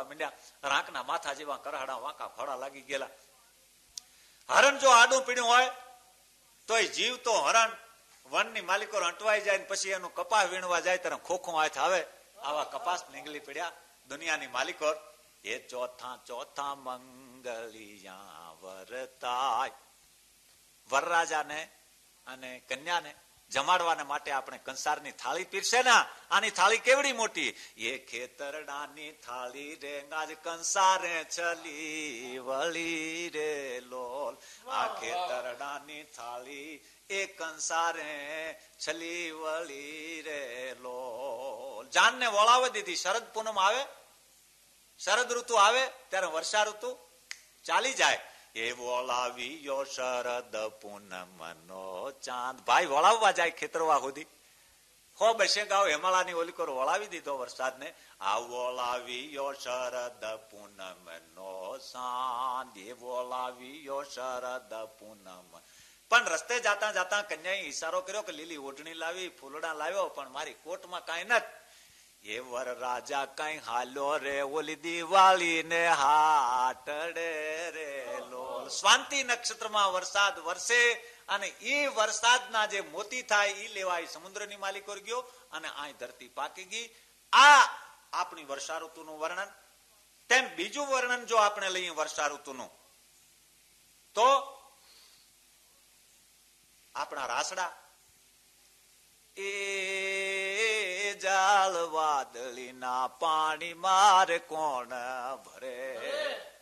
ફરવા માંડ્યા. રાંકના માથા જેવા કરહાડા વાંકા ફળા લાગી ગયેલા. હરણ જો આડું પીડ્યું હોય તો એ જીવતો હરણ વનની માલિકો અંટવાઈ જાય, પછી એનું કપાસ વીણવા જાય ત્યારે ખોખું હાથ આવે. આવા કપાસ નીકળી પડ્યા દુનિયાની માલિકો. એ ચોથા મંગલિયા વરતાય. વરરાજાને અને કન્યાને જમાડવાને માટે આપણે કંસારની થાળી પીરશે ને. આની થાળી કેવડી મોટી, એ ખેતરડાની થાળી રે આજ કંસારે છલી વળી રે લોલ. આ ખેતરડાની થાળી એ કંસારે છલી વળી રે લોલ. જાનને વળાવી દીધી. શરદ પૂનમ આવે, શરદ ઋતુ આવે ત્યારે વર્ષા ઋતુ ચાલી જાય. એ વળાવ્યો શરદ પૂનમનો ચાંદ. ભાઈ વળાવવા જાય ખેતરવા સુધી. હો બસે ગાવ હેમાળાની ઓલી કોર વળાવી દીધો વરસાદને. આ વળાવ્યો શરદ પૂનમનો ચાંદ. એ વળાવ્યો શરદ પૂનમ. પણ રસ્તે જાતા જાતા કન્યાએ ઈશારો કર્યો કે લીલી ઓઢણી લાવી, ફૂલડા લાવ્યો, પણ મારી કોટમાં કઈ નથી. એ વર રાજા કઈ હાલ્યો રે ઓલી દિવાળી ને હાટડે રે લોલ. સ્વાંતિ નક્ષત્રમાં વરસાદ વરસે અને એ વરસાદના જે મોતી થાય એ લેવાય સમુદ્રની માલિકો ગયો અને આ ધરતી પાકી ગઈ. આ આપણી વર્ષા ઋતુનું વર્ણન. તેમ બીજું વર્ણન જો આપણે લઈએ વર્ષા ઋતુનું તો આપણા રાસડા એ જાળ વાદળીના પાણી મારે કોણ ભરે.